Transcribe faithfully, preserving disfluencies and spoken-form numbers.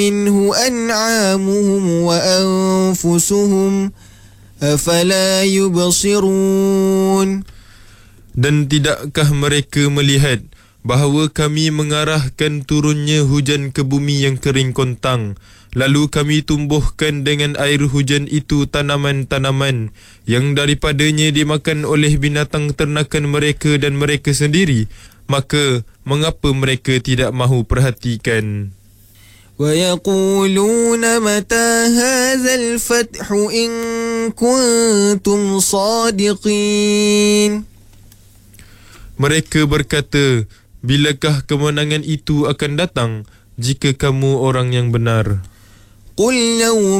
منه أنعامهم وأنفسهم أفلا يبصرون. Dan tidakkah mereka melihat bahawa kami mengarahkan turunnya hujan ke bumi yang kering kontang, lalu kami tumbuhkan dengan air hujan itu tanaman-tanaman yang daripadanya dimakan oleh binatang ternakan mereka dan mereka sendiri, maka mengapa mereka tidak mahu perhatikan? وَيَقُولُونَ مَتَى هَذَا الْفَتْحُ إِن كُنتُمْ صَادِقِينَ. Mereka berkata, bilakah kemenangan itu akan datang jika kamu orang yang benar? قُلْ يَوْمَ